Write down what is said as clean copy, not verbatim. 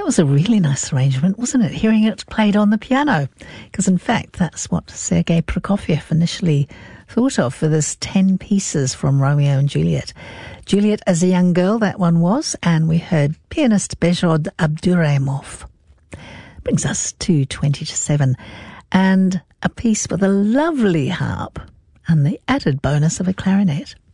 was a really nice arrangement, wasn't it? Hearing it played on the piano. Because in fact, that's what Sergei Prokofiev initially thought of for this 10 pieces from Romeo and Juliet. Juliet as a young girl, that one was, and we heard pianist Behzod Abduraimov. Brings us to 20 to 7, and a piece with a lovely harp and the added bonus of a clarinet.